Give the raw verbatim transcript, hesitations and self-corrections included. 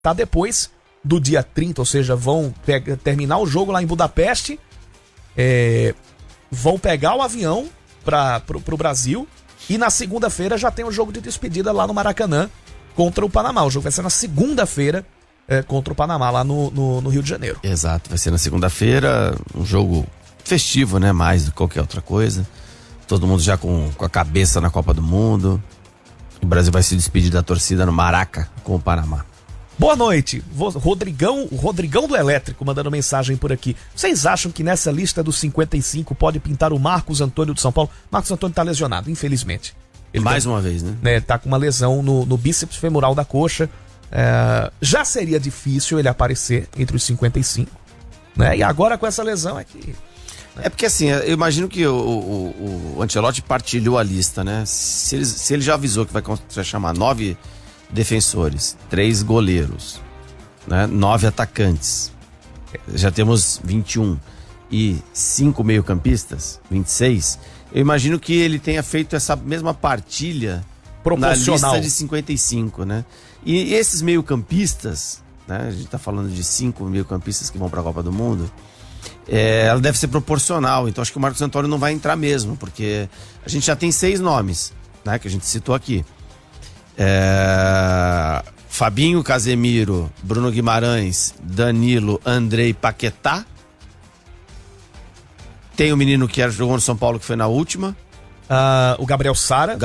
tá depois do dia trinta, ou seja, vão pegar, terminar o jogo lá em Budapeste, é, vão pegar o avião para pro, pro Brasil e na segunda-feira já tem o jogo de despedida lá no Maracanã contra o Panamá. O jogo vai ser na segunda-feira é, contra o Panamá lá no, no, no Rio de Janeiro. Exato, vai ser na segunda-feira, um jogo festivo, né? Mais do que qualquer outra coisa. Todo mundo já com, com a cabeça na Copa do Mundo. O Brasil vai se despedir da torcida no Maraca com o Panamá. Boa noite, Rodrigão, o Rodrigão do Elétrico mandando mensagem por aqui. Vocês acham que nessa lista dos cinquenta e cinco pode pintar o Marcos Antônio do São Paulo? Marcos Antônio tá lesionado, infelizmente. Ele Mais tá, uma vez, né? né? Tá com uma lesão no, no bíceps femoral da coxa. É, já seria difícil ele aparecer entre os cinquenta e cinco, né? E agora com essa lesão é que... É porque assim, eu imagino que o, o, o Ancelotti partilhou a lista, né? Se ele, se ele já avisou que vai, vai chamar nove defensores, três goleiros, né? Nove atacantes, já temos vinte e um e cinco meio-campistas, vinte e seis. Eu imagino que ele tenha feito essa mesma partilha na lista de cinquenta e cinco, né? E esses meio-campistas, né? A gente tá falando de cinco meio-campistas que vão para a Copa do Mundo. É, ela deve ser proporcional, então acho que o Marcos Antônio não vai entrar mesmo, porque a gente já tem seis nomes, né? Que a gente citou aqui. É... Fabinho, Casemiro, Bruno Guimarães, Danilo, Andrei, Paquetá. Tem o menino que jogou no São Paulo, que foi na última. Uh, o Gabriel Sara.